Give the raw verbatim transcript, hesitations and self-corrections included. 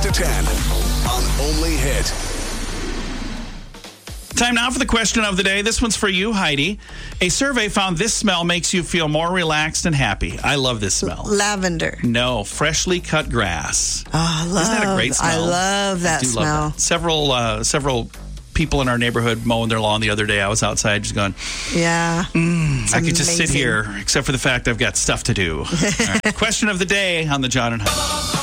to ten on Only Hit. Time now for the question of the day. This one's for you, Heidi. A survey found this smell makes you feel more relaxed and happy. I love this smell. Lavender. No, freshly cut grass. Oh, I love, Isn't that a great smell? I love that I do smell. Love that. Several, uh, several people in our neighborhood mowing their lawn the other day. I was outside just going, yeah. mm, I could just sit amazing. here, except for the fact I've got stuff to do. All right. Question of the day on the John and Heidi.